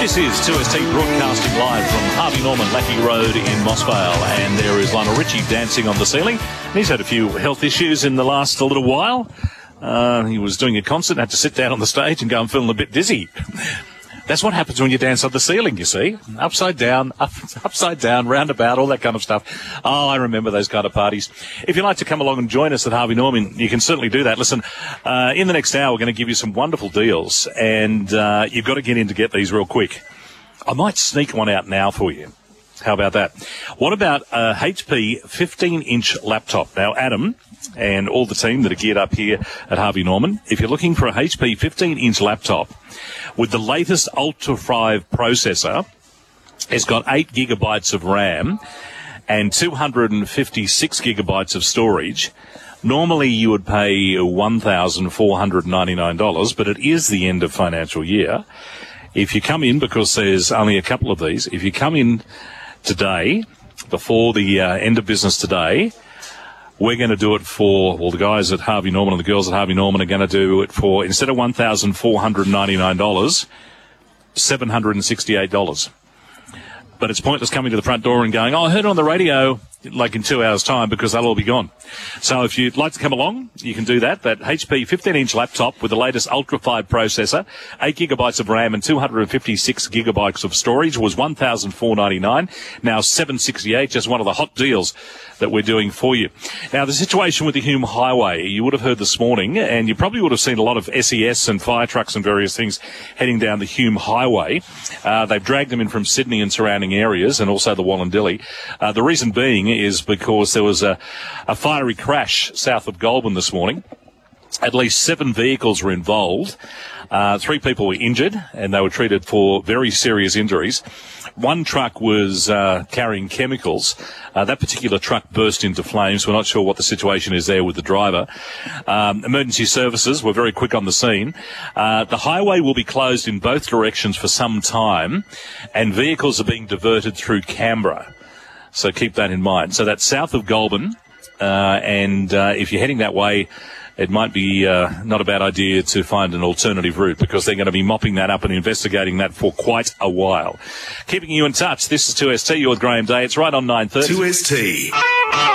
This is 2ST broadcasting live from Harvey Norman, Lackey Road in Mossvale, and there is Lionel Richie dancing on the ceiling. And he's had a few health issues in the last little while. He was doing a concert, had to sit down on the stage and go, I'm feeling a bit dizzy. That's what happens when you dance on the ceiling, you see. Upside down, upside down, roundabout, all that kind of stuff. Oh, I remember those kind of parties. If you'd like to come along and join us at Harvey Norman, you can certainly do that. Listen, in the next hour, we're going to give you some wonderful deals, and you've got to get in to get these real quick. I might sneak one out now for you. How about that? What about a HP 15-inch laptop? Now, Adam and all the team that are geared up here at Harvey Norman, if you're looking for a HP 15-inch laptop with the latest Ultra 5 processor, it's got 8 gigabytes of RAM and 256 gigabytes of storage. Normally you would pay $1,499, but it is the end of financial year. If you come in, because there's only a couple of these, if you come in today, before the end of business today, we're going to do it for, well, the guys at Harvey Norman and the girls at Harvey Norman are going to do it for, instead of $1,499, $768. But it's pointless coming to the front door and going, oh, I heard it on the radio, like in 2 hours' time, because that'll all be gone. So if you'd like to come along, you can do that. That HP 15-inch laptop with the latest Ultra 5 processor, 8 gigabytes of RAM and 256 gigabytes of storage was $1,499, now $768, just one of the hot deals that we're doing for you. Now, the situation with the Hume Highway, you would have heard this morning, and you probably would have seen a lot of SES and fire trucks and various things heading down the Hume Highway. They've dragged them in from Sydney and surrounding areas, and also the Wallandilly. The reason being is because there was a fiery crash south of Goulburn this morning. At least 7 vehicles were involved. 3 people were injured, and they were treated for very serious injuries. One truck was carrying chemicals. That particular truck burst into flames. We're not sure what the situation is there with the driver. Emergency services were very quick on the scene. The highway will be closed in both directions for some time, and vehicles are being diverted through Canberra. So keep that in mind. So that's south of Goulburn, and if you're heading that way, it might be not a bad idea to find an alternative route, because they're going to be mopping that up and investigating that for quite a while. Keeping you in touch, this is 2ST. You're with Graham Day. It's right on 9:30. 2ST.